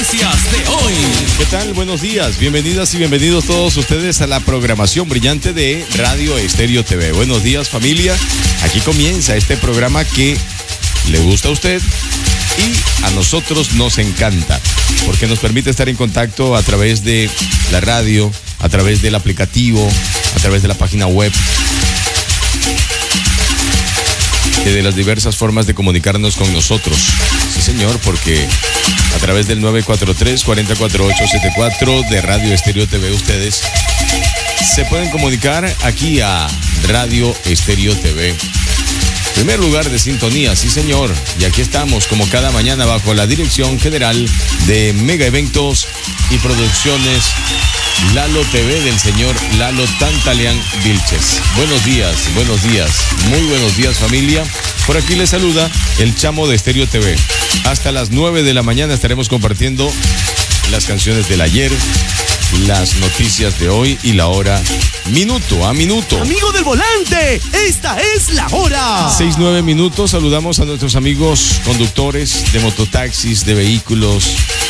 noticias de hoy. ¿Qué tal? Buenos días, bienvenidas y bienvenidos todos ustedes a la programación brillante de Radio Estéreo TV. Buenos días, familia. Aquí comienza este programa que le gusta a usted y a nosotros nos encanta, porque nos permite estar en contacto a través de la radio, a través del aplicativo, a través de la página web, y de las diversas formas de comunicarnos con nosotros. Sí, señor, porque a través del 943-404874 de Radio Estéreo TV ustedes se pueden comunicar aquí a Radio Estéreo TV. Primer lugar de sintonía, sí señor, y aquí estamos como cada mañana bajo la dirección general de Mega Eventos y Producciones Lalo TV del señor Lalo Tantalian Vilches. Buenos días, muy buenos días, familia. Por aquí les saluda el Chamo de Estéreo TV. Hasta las 9 de la mañana estaremos compartiendo las canciones del ayer, las noticias de hoy y la hora minuto a minuto. Amigo del volante, esta es la hora. 6-9 minutos. Saludamos a nuestros amigos conductores de mototaxis, de vehículos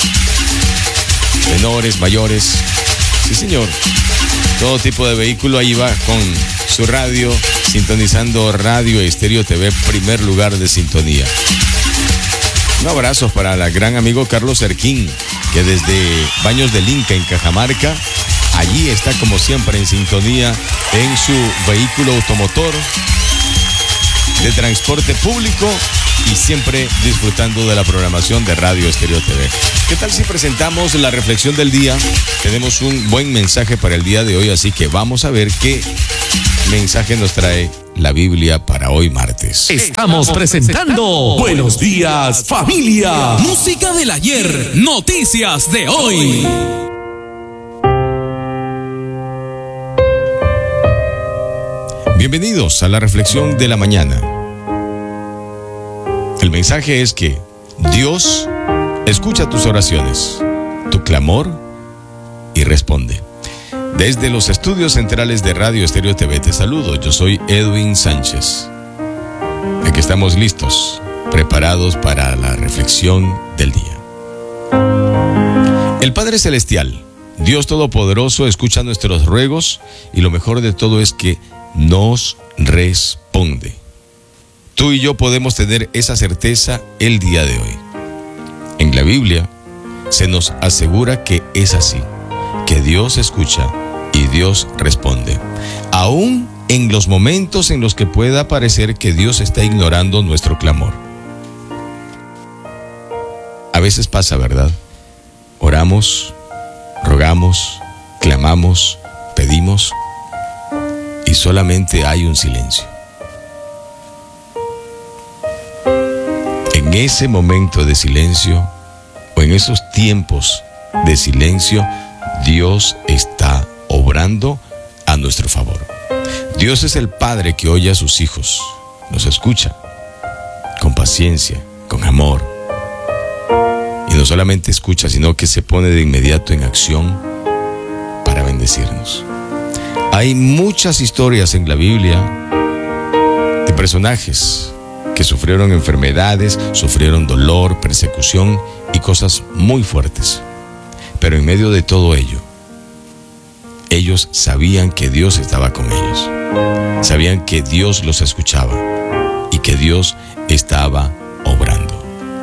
menores, mayores. Sí, señor. Todo tipo de vehículo ahí va con su radio, sintonizando Radio Estéreo TV, primer lugar de sintonía. Un abrazo para el gran amigo Carlos Erquín, que desde Baños del Inca en Cajamarca, allí está como siempre en sintonía en su vehículo automotor de transporte público y siempre disfrutando de la programación de Radio Estéreo TV. ¿Qué tal si presentamos la reflexión del día? Tenemos un buen mensaje para el día de hoy, así que vamos a ver qué mensaje nos trae la Biblia para hoy martes. Estamos presentando Buenos Días, Familia. Música del ayer, noticias de hoy. Bienvenidos a la reflexión de la mañana. El mensaje es que Dios escucha tus oraciones, tu clamor y responde. Desde los estudios centrales de Radio Estéreo TV te saludo. Yo soy Edwin Sánchez. Aquí estamos listos, preparados para la reflexión del día. El Padre Celestial, Dios Todopoderoso, escucha nuestros ruegos y lo mejor de todo es que nos responde. Tú y yo podemos tener esa certeza el día de hoy. En la Biblia se nos asegura que es así, que Dios escucha y Dios responde, aún en los momentos en los que pueda parecer que Dios está ignorando nuestro clamor. A veces pasa, ¿verdad? Oramos, rogamos, clamamos, pedimos y solamente hay un silencio. En ese momento de silencio o en esos tiempos de silencio, Dios está obrando a nuestro favor. Dios es el Padre que oye a sus hijos, nos escucha con paciencia, con amor. Y no solamente escucha, sino que se pone de inmediato en acción para bendecirnos. Hay muchas historias en la Biblia de personajes que sufrieron enfermedades, sufrieron dolor, persecución y cosas muy fuertes. Pero en medio de todo ello, ellos sabían que Dios estaba con ellos. Sabían que Dios los escuchaba y que Dios estaba obrando.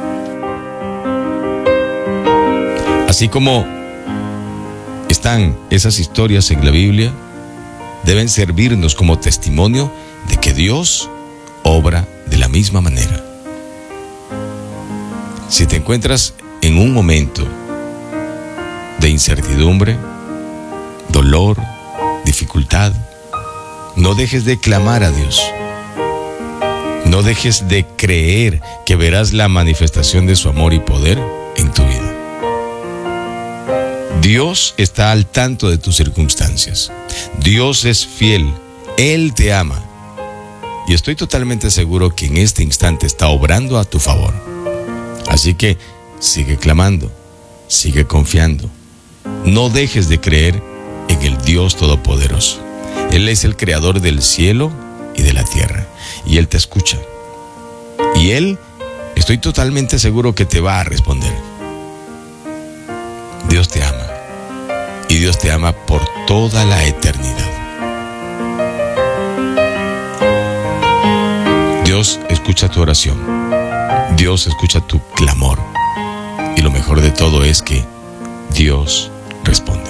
Así como están esas historias en la Biblia, deben servirnos como testimonio de que Dios obra de la misma manera. Si te encuentras en un momento de incertidumbre, dolor, dificultad, no dejes de clamar a Dios. No dejes de creer que verás la manifestación de su amor y poder en tu vida. Dios está al tanto de tus circunstancias. Dios es fiel. Él te ama. Y estoy totalmente seguro que en este instante está obrando a tu favor. Así que sigue clamando, sigue confiando. No dejes de creer en el Dios Todopoderoso. Él es el creador del cielo y de la tierra. Y Él te escucha. Y Él, estoy totalmente seguro que te va a responder. Dios te ama. Y Dios te ama por toda la eternidad. Dios escucha tu oración. Dios escucha tu clamor. Y lo mejor de todo es que Dios responde.